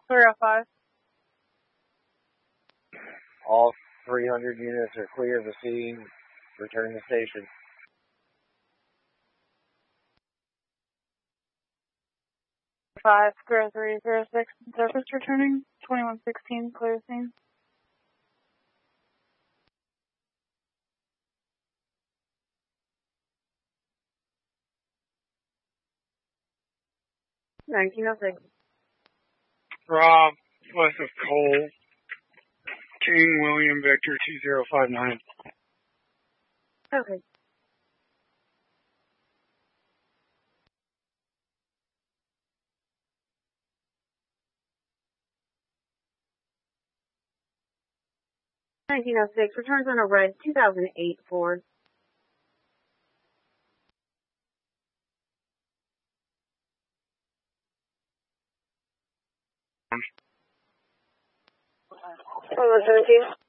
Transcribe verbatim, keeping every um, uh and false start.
Clear F five. All three hundred units are clear of the scene. Return to station. Five, zero three, zero six, surface returning, twenty-one sixteen, clear scene. nineteen oh six. Rob, west of Cole, King William Victor two zero five nine. Okay. nineteen oh six, returns on a red two thousand eight Ford. seventeen.